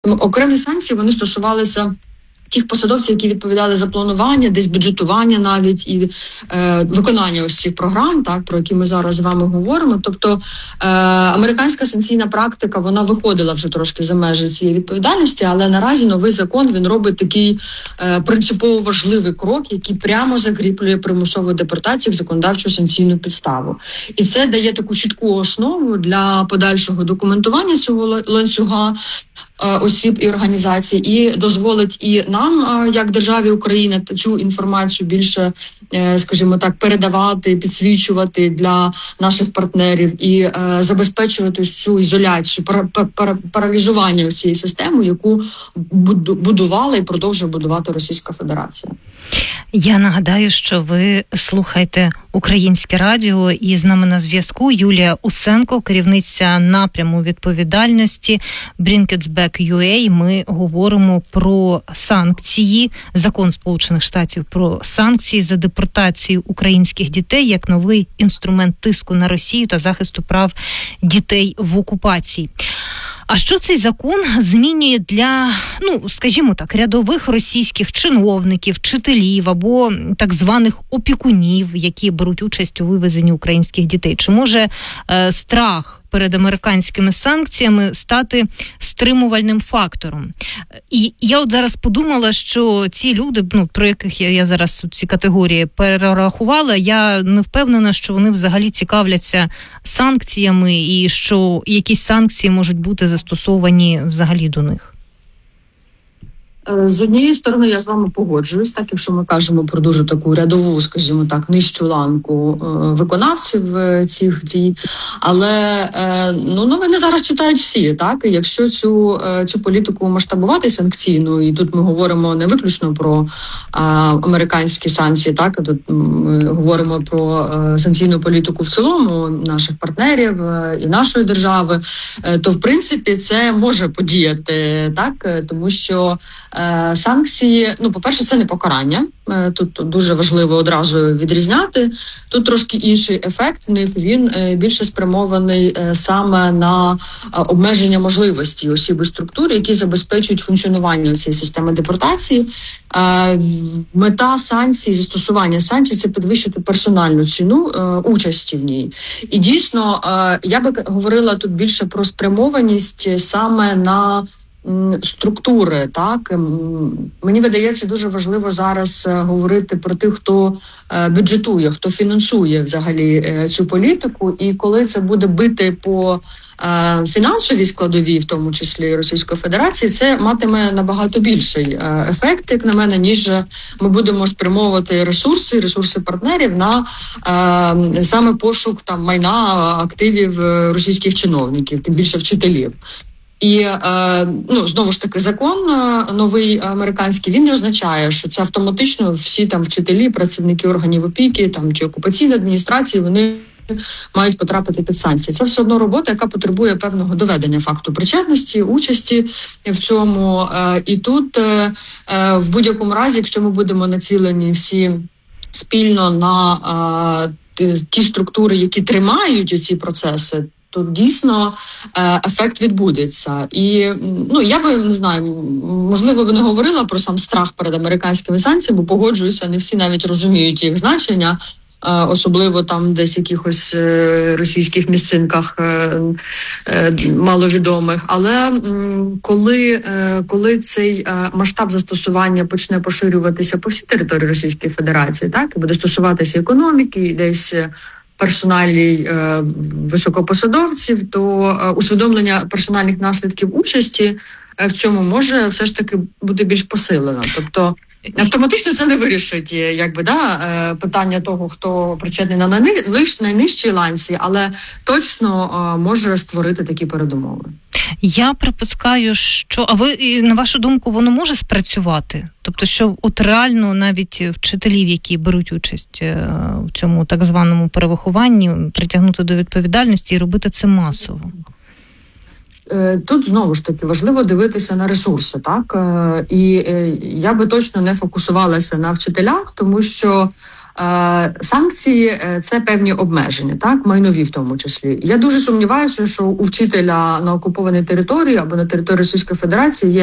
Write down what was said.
Окремі санкції, вони стосувалися тих посадовців, які відповідали за планування, десь бюджетування навіть і виконання ось цих програм, так, про які ми зараз з вами говоримо. Тобто американська санкційна практика, вона виходила вже трошки за межі цієї відповідальності, але наразі новий закон, він робить такий принципово важливий крок, який прямо закріплює примусову депортацію в законодавчу санкційну підставу. І це дає таку чітку основу для подальшого документування цього ланцюга осіб і організацій, і дозволить і нам, як державі Україна, цю інформацію більше, скажімо так, передавати, підсвічувати для наших партнерів і забезпечувати цю ізоляцію, паралізування цієї системи, яку будувала і продовжує будувати Російська Федерація. Я нагадаю, що ви слухаєте Українське радіо, і з нами на зв'язку Юлія Усенко, керівниця напряму відповідальності Bring-It-Back.UA. Ми говоримо про санкції, закон Сполучених Штатів про санкції за депортацію українських дітей як новий інструмент тиску на Росію та захисту прав дітей в окупації. А що цей закон змінює для, скажімо так, рядових російських чиновників, вчителів або так званих опікунів, які беруть участь у вивезенні українських дітей? Чи може страх перед американськими санкціями стати стримувальним фактором? І я от зараз подумала, що ці люди, про яких я зараз ці категорії перерахувала, я не впевнена, що вони взагалі цікавляться санкціями і що якісь санкції можуть бути застосовані взагалі до них. З однієї сторони, я з вами погоджуюсь, так, якщо ми кажемо про дуже таку рядову, скажімо так, нижчу ланку виконавців цих дій, але новини зараз читають всі, так, і якщо цю політику масштабувати санкційну, і тут ми говоримо не виключно про американські санкції, так, а тут ми говоримо про санкційну політику в цілому наших партнерів і нашої держави, то в принципі це може подіяти, так, тому що санкції, по-перше, це не покарання. Тут дуже важливо одразу відрізняти. Тут трошки інший ефект в них, він більше спрямований саме на обмеження можливості осіб і структур, які забезпечують функціонування цієї системи депортації. Мета санкцій, застосування санкцій – це підвищити персональну ціну участі в ній. І дійсно, я би говорила тут більше про спрямованість саме на структури, так. Мені видається дуже важливо зараз говорити про тих, хто бюджетує, хто фінансує взагалі цю політику, і коли це буде бити по фінансовій складовій, в тому числі Російської Федерації, це матиме набагато більший ефект, як на мене, ніж ми будемо спрямовувати ресурси партнерів на саме пошук там майна, активів російських чиновників, тим більше вчителів. І, знову ж таки, закон новий американський, він не означає, що це автоматично всі там вчителі, працівники органів опіки там, чи окупаційної адміністрації, вони мають потрапити під санкції. Це все одно робота, яка потребує певного доведення факту причетності, участі в цьому. І тут в будь-якому разі, якщо ми будемо націлені всі спільно на ті структури, які тримають ці процеси, то дійсно ефект відбудеться. І, я би, не знаю, можливо, би не говорила про сам страх перед американськими санкціями, бо погоджуюся, не всі навіть розуміють їх значення, особливо там десь якихось російських місцинках маловідомих. Але коли цей масштаб застосування почне поширюватися по всій території Російської Федерації, так, і буде стосуватися економіки, і десь персоналій високопосадовців, то усвідомлення персональних наслідків участі в цьому може все ж таки бути більш посилено. Тобто автоматично це не вирішить питання того, хто причетний на найнижчій ланці, але точно може створити такі передумови. Я припускаю, що, на вашу думку, воно може спрацювати? Тобто, що от реально навіть вчителів, які беруть участь в цьому так званому перевихованні, притягнути до відповідальності і робити це масово? Тут, знову ж таки, важливо дивитися на ресурси, так? І я би точно не фокусувалася на вчителях, тому що санкції це певні обмеження, так, майнові в тому числі. Я дуже сумніваюся, що у вчителя на окупованій території або на території Російської Федерації є